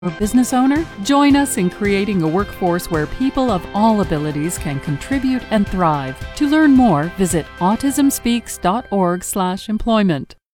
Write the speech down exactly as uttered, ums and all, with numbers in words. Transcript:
or business owner? Join us in creating a workforce where people of all abilities can contribute and thrive. To learn more, visit autism speaks dot org slash employment.